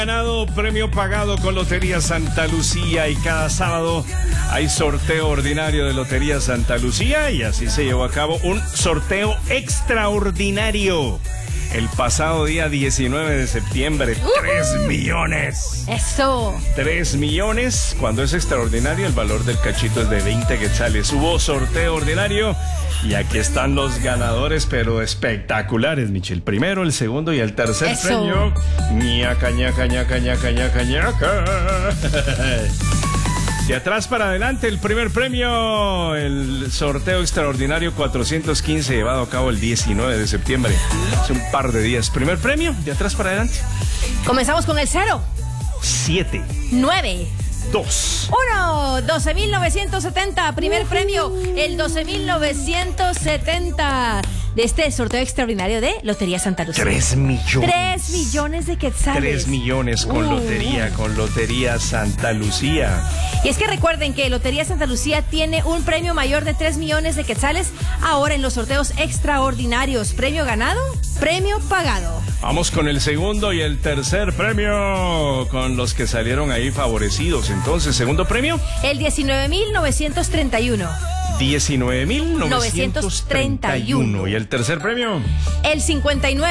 Ganado premio pagado con Lotería Santa Lucía, y cada sábado hay sorteo ordinario de Lotería Santa Lucía, y así se llevó a cabo un sorteo extraordinario el pasado día 19 de septiembre. 3 millones. Eso. 3 millones. Cuando es extraordinario, el valor del cachito es de 20 quetzales. Hubo sorteo ordinario y aquí están los ganadores, pero espectaculares, Michi. El primero, el segundo y el tercer premio. Ñaca, ñaca, ñaca, ñaca, ñaca, ñaca. De atrás para adelante, el primer premio, el sorteo extraordinario 415, llevado a cabo el 19 de septiembre, hace un par de días. Primer premio, de atrás para adelante. Comenzamos con el 0. 7. 9. 2. 1. 12.970. Primer premio, el 12.970 de este sorteo extraordinario de Lotería Santa Lucía. 3 millones. 3 millones de quetzales. 3 millones con Lotería Santa Lucía. Y es que recuerden que Lotería Santa Lucía tiene un premio mayor de 3 millones de quetzales ahora en los sorteos extraordinarios. Premio ganado, premio pagado. Vamos con el segundo y el tercer premio, con los que salieron ahí favorecidos. Entonces, segundo premio, el 19.931. 19.931. ¿Y el tercer premio? El 59.